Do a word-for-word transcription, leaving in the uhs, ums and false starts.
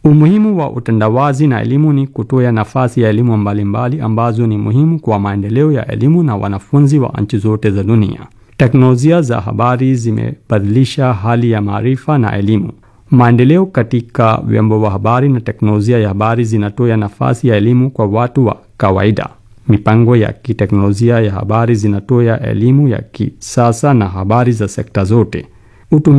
Umuhimu wa utandawazi na elimu ni kutoa nafasi ya elimu mbalimbali ambazo ni muhimu kwa maendeleo ya elimu na wanafunzi wa nchi zote za dunia. Teknolojia za habari zimebadilisha hali ya maarifa na elimu. Maendeleo katika vyombo vya habari na teknolojia ya habari zinatoa nafasi ya elimu kwa watu wa kawaida. Mipango ya kiteknolojia ya habari zinatoa elimu ya kisasa na habari za sekta zote.